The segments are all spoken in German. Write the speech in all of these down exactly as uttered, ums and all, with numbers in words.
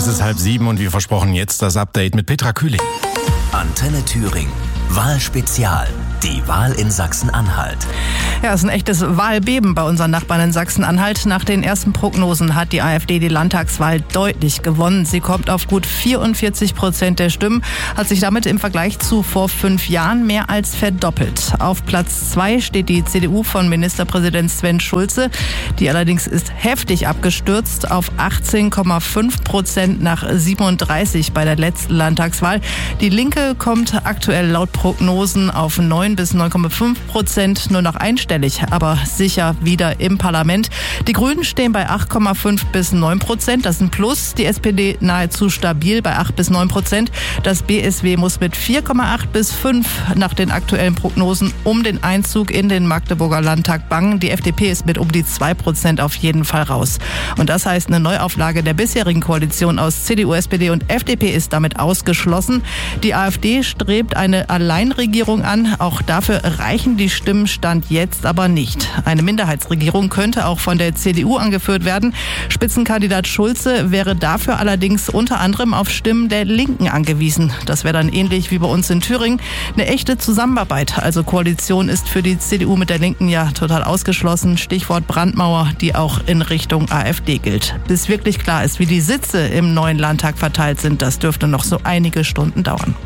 Es ist halb sieben und wie versprochen jetzt das Update mit Petra Kühling. Antenne Thüringen. Wahlspezial. Die Wahl in Sachsen-Anhalt. Ja, es ist ein echtes Wahlbeben bei unseren Nachbarn in Sachsen-Anhalt. Nach den ersten Prognosen hat die AfD die Landtagswahl deutlich gewonnen. Sie kommt auf gut vierundvierzig Prozent der Stimmen, hat sich damit im Vergleich zu vor fünf Jahren mehr als verdoppelt. Auf Platz zwei steht die C D U von Ministerpräsident Sven Schulze. Die allerdings ist heftig abgestürzt auf achtzehn Komma fünf Prozent nach siebenunddreißig bei der letzten Landtagswahl. Die Linke kommt aktuell laut Prognosen auf neun bis neun Komma fünf Prozent, nur noch einstellig, aber sicher wieder im Parlament. Die Grünen stehen bei acht Komma fünf bis neun Prozent, das ist ein Plus. Die S P D nahezu stabil bei acht bis neun Prozent. Das B S W muss mit vier Komma acht bis fünf nach den aktuellen Prognosen um den Einzug in den Magdeburger Landtag bangen. Die F D P ist mit um die zwei Prozent auf jeden Fall raus. Und das heißt, eine Neuauflage der bisherigen Koalition aus C D U, S P D und F D P ist damit ausgeschlossen. Die AfD strebt eine Alleinregierung an. Auch dafür reichen die Stimmen Stand jetzt aber nicht. Eine Minderheitsregierung könnte auch von der C D U angeführt werden. Spitzenkandidat Schulze wäre dafür allerdings unter anderem auf Stimmen der Linken angewiesen. Das wäre dann ähnlich wie bei uns in Thüringen eine echte Zusammenarbeit. Also Koalition ist für die C D U mit der Linken ja total ausgeschlossen. Stichwort Brandmauer, die auch in Richtung AfD gilt. Bis wirklich klar ist, wie die Sitze im neuen Landtag verteilt sind, das dürfte noch so einige Stunden dauern.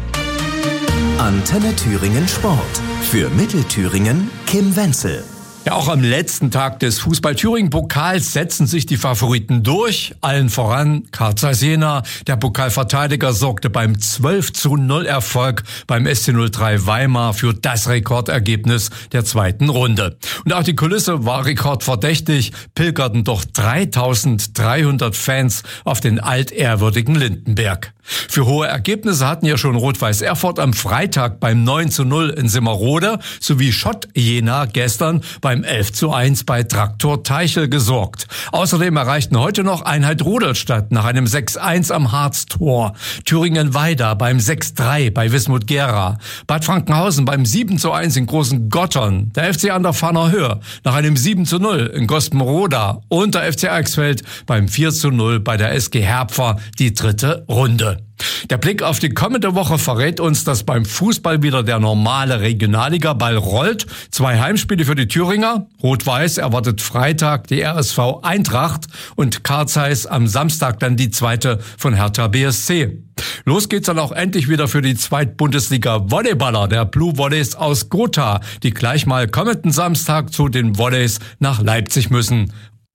Antenne Thüringen Sport. Für Mittelthüringen Kim Wenzel. Ja, auch am letzten Tag des Fußball-Thüringen-Pokals setzen sich die Favoriten durch. Allen voran Carl Zeiss Jena. Der Pokalverteidiger sorgte beim zwölf zu null Erfolg beim S C null drei Weimar für das Rekordergebnis der zweiten Runde. Und auch die Kulisse war rekordverdächtig, pilgerten doch dreitausenddreihundert Fans auf den altehrwürdigen Lindenberg. Für hohe Ergebnisse hatten ja schon Rot-Weiß Erfurt am Freitag beim neun zu null in Simmerode sowie Schott Jena gestern beim elf zu eins bei Traktor Teichel gesorgt. Außerdem erreichten heute noch Einheit Rudolstadt nach einem sechs eins am Harztor, Thüringen-Weida beim sechs drei bei Wismut Gera, Bad Frankenhausen beim sieben zu eins in Großen Gottern, der F C Anderfahrner Höhe nach einem sieben zu null in Gospenroda und der F C Eichsfeld beim vier zu null bei der S G Herpfer die dritte Runde. Der Blick auf die kommende Woche verrät uns, dass beim Fußball wieder der normale Regionalliga-Ball rollt. Zwei Heimspiele für die Thüringer. Rot-Weiß erwartet Freitag die R S V Eintracht und Carl Zeiss am Samstag dann die zweite von Hertha B S C. Los geht's dann auch endlich wieder für die Zweitbundesliga-Volleyballer der Blue Volleys aus Gotha, die gleich mal kommenden Samstag zu den Volleys nach Leipzig müssen.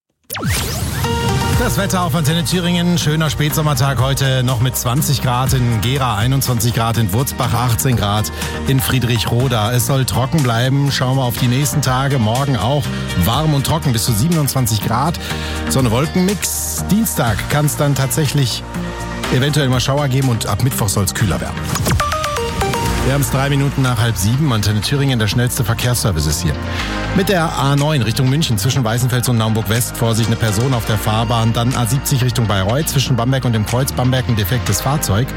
Das Wetter auf Antenne Thüringen, schöner Spätsommertag heute noch mit zwanzig Grad in Gera, einundzwanzig Grad in Wurzbach, achtzehn Grad in Friedrichroda. Es soll trocken bleiben, schauen wir auf die nächsten Tage, morgen auch warm und trocken bis zu siebenundzwanzig Grad. Sonne-Wolken-Mix, Dienstag kann es dann tatsächlich eventuell mal Schauer geben und ab Mittwoch soll es kühler werden. Wir haben es drei Minuten nach halb sieben. Antenne Thüringen, der schnellste Verkehrsservice ist hier. Mit der A neun Richtung München zwischen Weißenfels und Naumburg-West. Vorsicht, eine Person auf der Fahrbahn. Dann A siebzig Richtung Bayreuth zwischen Bamberg und dem Kreuz Bamberg ein defektes Fahrzeug.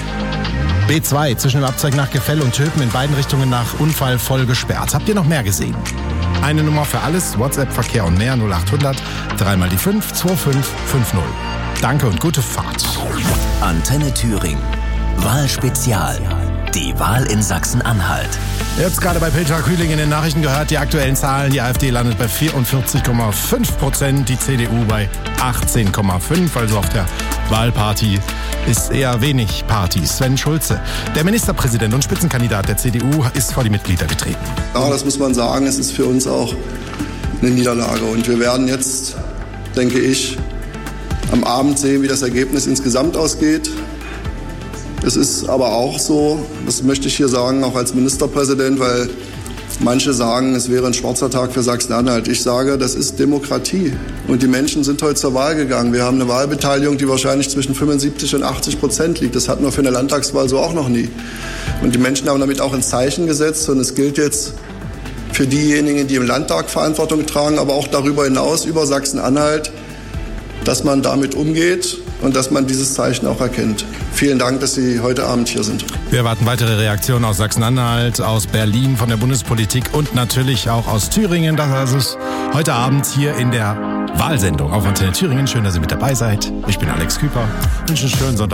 B zwei zwischen dem Abzweig nach Gefell und Töpen in beiden Richtungen nach Unfall voll gesperrt. Habt ihr noch mehr gesehen? Eine Nummer für alles, WhatsApp, Verkehr und mehr, null acht hundert, dreimal die fünf, zwei fünf fünf null. Danke und gute Fahrt. Antenne Thüringen. Wahlspezial. Die Wahl in Sachsen-Anhalt. Ihr habt es gerade bei Petra Kühling in den Nachrichten gehört, die aktuellen Zahlen. Die AfD landet bei vierundvierzig Komma fünf Prozent, die C D U bei achtzehn Komma fünf. Also auf der Wahlparty ist eher wenig Party. Sven Schulze, der Ministerpräsident und Spitzenkandidat der C D U, ist vor die Mitglieder getreten. Ja, das muss man sagen. Es ist für uns auch eine Niederlage. Und wir werden jetzt, denke ich, am Abend sehen, wie das Ergebnis insgesamt ausgeht. Es ist aber auch so, das möchte ich hier sagen, auch als Ministerpräsident, weil manche sagen, es wäre ein schwarzer Tag für Sachsen-Anhalt. Ich sage, das ist Demokratie. Und die Menschen sind heute zur Wahl gegangen. Wir haben eine Wahlbeteiligung, die wahrscheinlich zwischen fünfundsiebzig und achtzig Prozent liegt. Das hatten wir für eine Landtagswahl so auch noch nie. Und die Menschen haben damit auch ein Zeichen gesetzt. Und es gilt jetzt für diejenigen, die im Landtag Verantwortung tragen, aber auch darüber hinaus, über Sachsen-Anhalt, dass man damit umgeht und dass man dieses Zeichen auch erkennt. Vielen Dank, dass Sie heute Abend hier sind. Wir erwarten weitere Reaktionen aus Sachsen-Anhalt, aus Berlin, von der Bundespolitik und natürlich auch aus Thüringen. Das ist es heute Abend hier in der Wahlsendung auf Antenne Thüringen. Schön, dass ihr mit dabei seid. Ich bin Alex Küper. Ich wünsche einen schönen Sonntag.